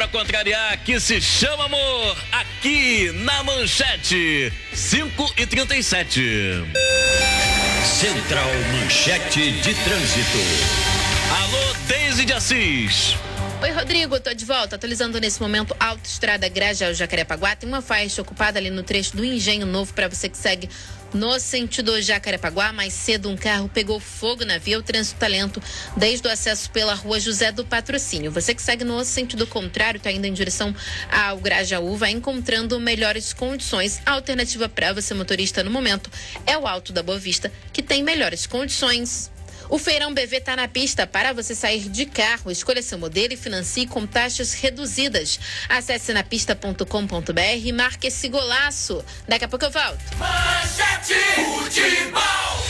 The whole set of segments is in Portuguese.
pra contrariar, que se chama amor, aqui na Manchete, 5h37. Central Manchete de Trânsito. Alô, Deise de Assis. Oi, Rodrigo, tô de volta. Atualizando nesse momento, Autoestrada Grajaú Jacarepaguá. Tem uma faixa ocupada ali no trecho do Engenho Novo para você que segue no sentido Jacarepaguá. Mais cedo, um carro pegou fogo na via. O trânsito tá lento desde o acesso pela rua José do Patrocínio. Você que segue no sentido contrário, tá indo em direção ao Grajaú, vai encontrando melhores condições. A alternativa para você, motorista, no momento, é o Alto da Boa Vista, que tem melhores condições. O Feirão BV está na pista para você sair de carro. Escolha seu modelo e financie com taxas reduzidas. Acesse napista.com.br e marque esse golaço. Daqui a pouco eu volto. Manchete Futebol.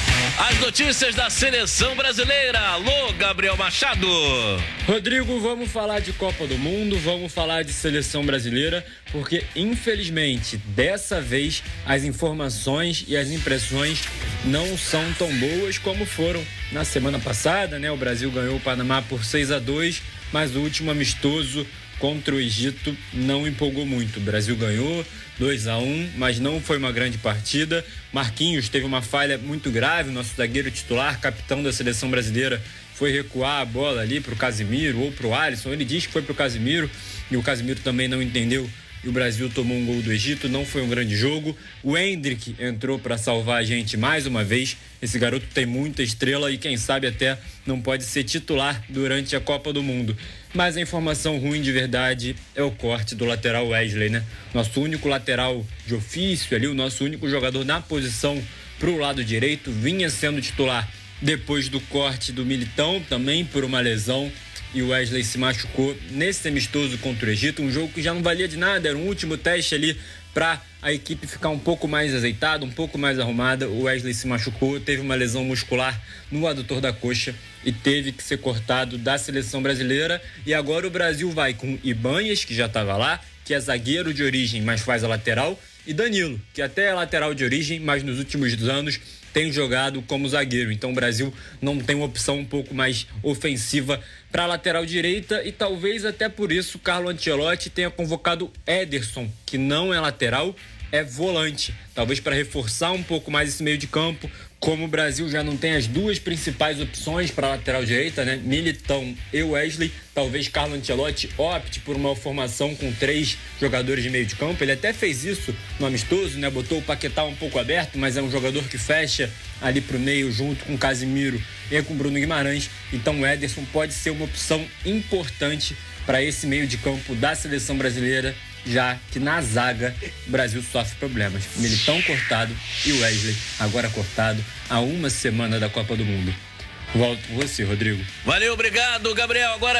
As notícias da seleção brasileira. Alô, Gabriel Machado. Rodrigo, vamos falar de Copa do Mundo, vamos falar de seleção brasileira, porque infelizmente dessa vez as informações e as impressões não são tão boas como foram na semana passada, né? O Brasil ganhou o Panamá por 6-2, mas o último amistoso contra o Egito não empolgou muito. O Brasil ganhou 2-1, mas não foi uma grande partida. Marquinhos teve uma falha muito grave, nosso zagueiro titular, capitão da seleção brasileira, foi recuar a bola ali para o Casemiro ou para o Alisson. Ele diz que foi para o Casemiro e o Casemiro também não entendeu. E o Brasil tomou um gol do Egito, não foi um grande jogo. O Endrick entrou para salvar a gente mais uma vez. Esse garoto tem muita estrela e quem sabe até não pode ser titular durante a Copa do Mundo. Mas a informação ruim de verdade é o corte do lateral Wesley, né? Nosso único lateral de ofício ali, o nosso único jogador na posição para o lado direito, vinha sendo titular depois do corte do Militão, também por uma lesão. E o Wesley se machucou nesse amistoso contra o Egito, um jogo que já não valia de nada, era um último teste ali para a equipe ficar um pouco mais azeitada, um pouco mais arrumada. O Wesley se machucou, teve uma lesão muscular no adutor da coxa e teve que ser cortado da seleção brasileira. E agora o Brasil vai com Ibanhas, que já estava lá, que é zagueiro de origem, mas faz a lateral, e Danilo, que até é lateral de origem, mas nos últimos anos tem jogado como zagueiro. Então o Brasil não tem uma opção um pouco mais ofensiva para a lateral direita e talvez até por isso Carlo Ancelotti tenha convocado Ederson, que não é lateral, é volante. Talvez para reforçar um pouco mais esse meio de campo. Como o Brasil já não tem as duas principais opções para a lateral direita, né? Militão e Wesley, talvez Carlo Ancelotti opte por uma formação com 3 jogadores de meio de campo. Ele até fez isso no amistoso, né? Botou o Paquetá um pouco aberto, mas é um jogador que fecha ali pro meio junto com o Casemiro e com o Bruno Guimarães. Então o Ederson pode ser uma opção importante para esse meio de campo da seleção brasileira, já que na zaga o Brasil sofre problemas. Militão cortado e Wesley agora cortado há uma semana da Copa do Mundo. Volto com você, Rodrigo. Valeu, obrigado, Gabriel. Agora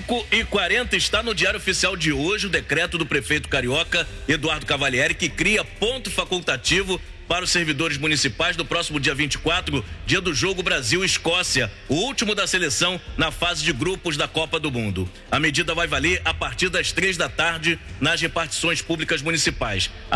5h40, está no Diário Oficial de hoje o decreto do prefeito carioca Eduardo Cavalieri, que cria ponto facultativo para os servidores municipais no próximo dia 24, dia do jogo Brasil-Escócia, o último da seleção na fase de grupos da Copa do Mundo. A medida vai valer a partir das 3 da tarde nas repartições públicas municipais.